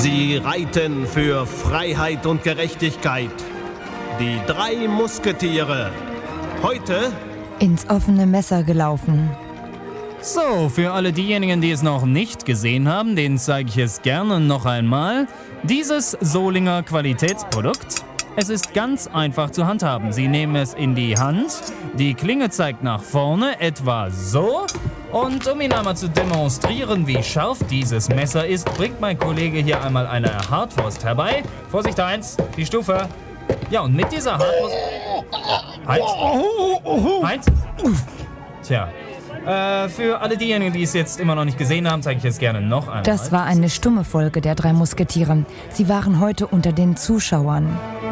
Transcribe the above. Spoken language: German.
Sie reiten für Freiheit und Gerechtigkeit. Die 3 Musketiere. Heute ins offene Messer gelaufen. So, für alle diejenigen, die es noch nicht gesehen haben, denen zeige ich es gerne noch einmal. Dieses Solinger Qualitätsprodukt. Es ist ganz einfach zu handhaben. Sie nehmen es in die Hand, die Klinge zeigt nach vorne, etwa so. Und um Ihnen einmal zu demonstrieren, wie scharf dieses Messer ist, bringt mein Kollege hier einmal eine Hartwurst herbei. Vorsicht, Heinz, die Stufe. Ja, und mit dieser Hartwurst... Heinz? Tja, für alle diejenigen, die es jetzt immer noch nicht gesehen haben, zeige ich es gerne noch einmal. Das war eine stumme Folge der 3 Musketiere. Sie waren heute unter den Zuschauern.